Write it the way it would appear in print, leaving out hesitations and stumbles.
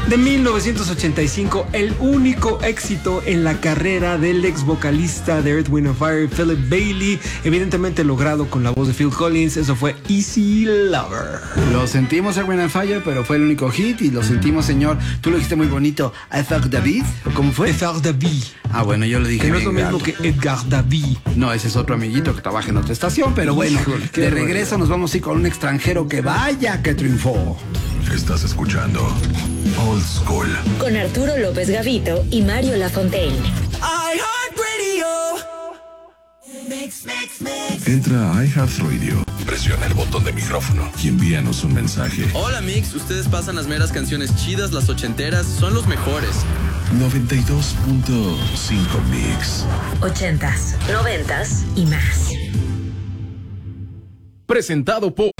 De 1985, el único éxito en la carrera del ex vocalista de Earth, Wind & Fire, Philip Bailey, evidentemente logrado con la voz de Phil Collins. Eso fue Easy Lover. Lo sentimos, Earth, Wind & Fire, pero fue el único hit y lo sentimos, señor. Tú lo dijiste muy bonito. Edgar David, ¿cómo fue? Edgar David. Ah, bueno, yo lo dije Que no es bien lo mismo gato. que Edgar David. No, ese es otro amiguito que trabaja en otra estación, pero bueno, Híjole, qué de barbaridad. regreso nos vamos a ir con un extranjero que vaya que triunfó. Estás escuchando Old School. Con Arturo López Gavito y Mario Lafontaine. Entra a iHeartRadio, presiona el botón de micrófono y envíanos un mensaje. Hola Mix, ustedes pasan las meras canciones chidas, las ochenteras, son los mejores. 92.5 Mix. 80s, 90s y más. Presentado por